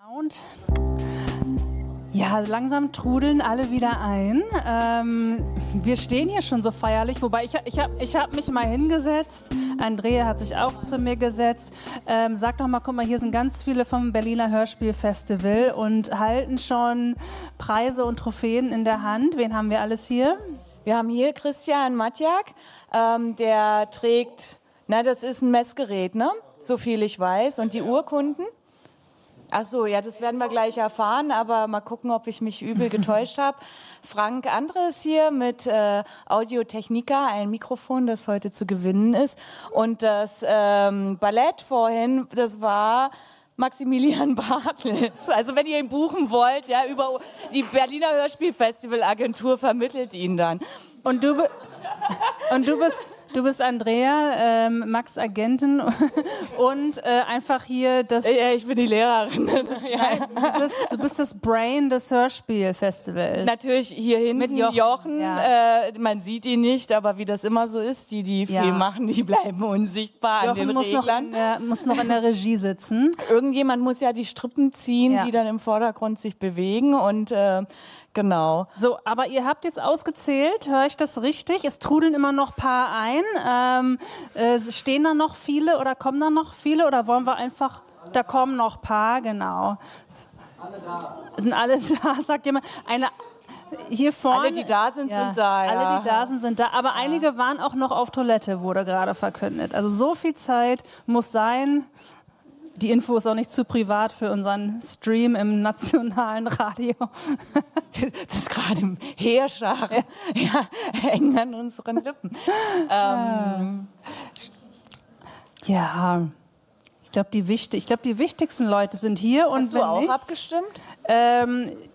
Und ja, langsam trudeln alle wieder ein. Wir stehen hier schon so feierlich, wobei ich hab mich mal hingesetzt. Andrea hat sich auch zu mir gesetzt. Sag doch mal, guck mal, hier sind ganz viele vom Berliner Hörspielfestival und halten schon Preise und Trophäen in der Hand. Wen haben wir alles hier? Wir haben hier Christian Matjak, der trägt, das ist ein Messgerät, ne? So viel ich weiß. Und die Urkunden? Ach so, ja, das werden wir gleich erfahren, aber mal gucken, ob ich mich übel getäuscht habe. Frank Andres hier mit Audio-Technica, ein Mikrofon, das heute zu gewinnen ist. Und das Ballett vorhin, das war Maximilian Bartels. Also wenn ihr ihn buchen wollt, ja, über die Berliner Hörspielfestival-Agentur vermittelt ihn dann. Und du bist Andrea, Max Agentin und einfach hier das... Ja, ich bin die Lehrerin. Du bist das Brain des Hörspielfestivals. Natürlich hier hinten mit Jochen. Ja. Man sieht ihn nicht, aber wie das immer so ist, die viel machen, die bleiben unsichtbar Jochen an den Reglern. muss noch in der Regie sitzen. Irgendjemand muss ja die Strippen ziehen, die dann im Vordergrund sich bewegen und genau. So, aber ihr habt jetzt ausgezählt, höre ich das richtig? Es trudeln immer noch ein paar ein. Stehen da noch viele oder kommen da noch viele oder wollen wir einfach, da kommen noch ein paar, genau. Alle da. Sind alle da, sagt jemand. Hier vorne. Alle, die da sind, sind da. Ja. Alle, die da sind da. Aber einige waren auch noch auf Toilette, wurde gerade verkündet. Also so viel Zeit muss sein. Die Info ist auch nicht zu privat für unseren Stream im nationalen Radio. Das ist gerade im Heerschar. Ja, eng an unseren Lippen. Ja, ich glaube, die wichtigsten Leute sind hier. Hast du auch abgestimmt?